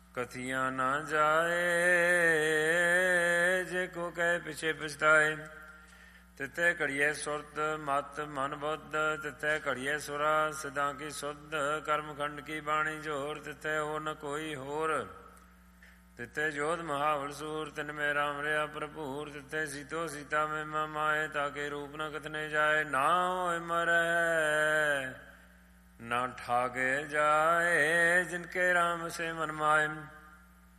ਕਥੀਆਂ ਨਾ ਜਾਏ। ਜੇ ਕੋ ਕਹੇ ਪਿਛੇ ਪਛਤਾਏ। ਤਿੱਥੇ ਘੜੀਏ ਸੁਰਤ ਮਤ ਮਨ ਬੁੱਧ। ਤਿੱਥੇ ਘੜੀਏ ਸੁਰਾ ਸਿਦਾਂ ਕੀ ਸੁਧ। ਕਰਮਖੰਡ ਕੀ ਬਾਣੀ ਜੋਰ। ਤਿੱਥੇ ਹੋਰ ਨ ਕੋਈ ਹੋਰ। ਤਿੱਥੇ ਜੋਧ ਮਹਾਵਲ ਸੂਰ। ਤਿਨ ਮੇ ਰਾਮ ਰਿਆ ਭਰਪੂਰ। ਤਿੱਥੇ ਸੀਤੋ ਸੀਤਾ ਮੈਂ ਮਾਏ। ਤਾਕੇ ਰੂਪ ਨ ਕਥਨੇ ਜਾਏ। ਨਾ ਹੋਏ ਮਰੈ ਨਾ ਠਾਗੇ ਜਾਏ। ਜਿਨਕੇ ਰਾਮ ਸੇ ਮਨ ਮਾਏ।